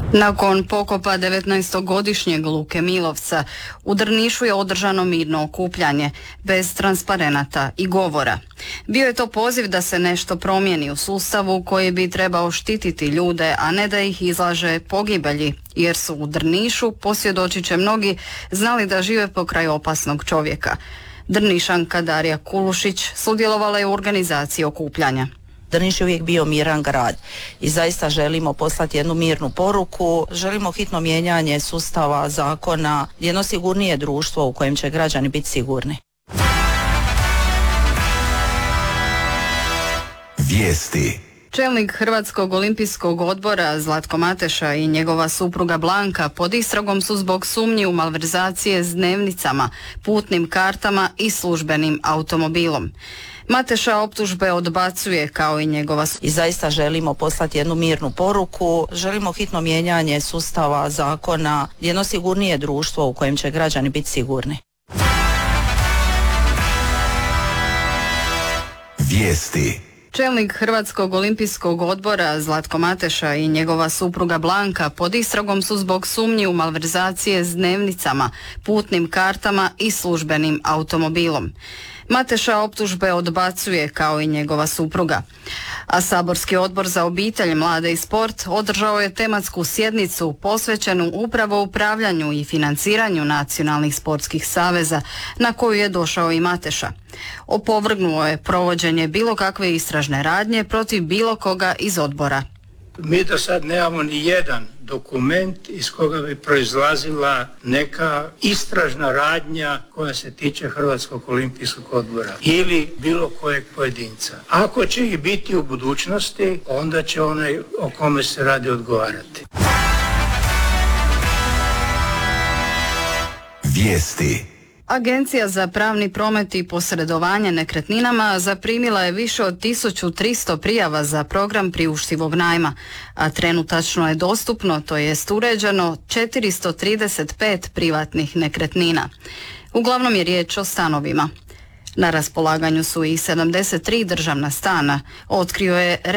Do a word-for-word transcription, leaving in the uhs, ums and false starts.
Nakon pokopa devetnaestogodišnjeg Luke Milovca, u Drnišu je održano mirno okupljanje, bez transparenata i govora. Bio je to poziv da se nešto promijeni u sustavu koji bi trebao štititi ljude, a ne da ih izlaže pogibelji, jer su u Drnišu, posvjedočit će mnogi, znali da žive pokraj opasnog čovjeka. Drnišanka Darija Kulušić sudjelovala je u organizaciji okupljanja. Drniš je uvijek bio miran grad i zaista želimo poslati jednu mirnu poruku, želimo hitno mijenjanje sustava, zakona, jedno sigurnije društvo u kojem će građani biti sigurni. Vijesti. Čelnik Hrvatskog olimpijskog odbora Zlatko Mateša i njegova supruga Blanka pod istragom su zbog sumnji u malverzacije s dnevnicama, putnim kartama i službenim automobilom. Mateša optužbe odbacuje kao i njegova... I zaista želimo poslati jednu mirnu poruku, želimo hitno mijenjanje sustava, zakona, jedno sigurnije društvo u kojem će građani biti sigurni. Vijesti. Čelnik Hrvatskog olimpijskog odbora Zlatko Mateša i njegova supruga Blanka pod istragom su zbog sumnji u malverzacije s dnevnicama, putnim kartama i službenim automobilom. Mateša optužbe odbacuje kao i njegova supruga. A saborski odbor za obitelj, mlade i sport održao je tematsku sjednicu posvećenu upravo upravljanju i financiranju nacionalnih sportskih saveza, na koju je došao i Mateša. Opovrgnuo je provođenje bilo kakve istražne radnje protiv bilo koga iz odbora. Mi do sad nemamo ni jedan dokument iz koga bi proizlazila neka istražna radnja koja se tiče Hrvatskog olimpijskog odbora ili bilo kojeg pojedinca. Ako će ih biti u budućnosti, onda će onaj o kome se radi odgovarati. Vijesti. Agencija za pravni promet i posredovanje nekretninama zaprimila je više od tisuću tristo prijava za program priuštivog najma, a trenutačno je dostupno, to jest uređeno, četiristo trideset pet privatnih nekretnina. Uglavnom je riječ o stanovima. Na raspolaganju su i sedamdeset tri državna stana, otkrio je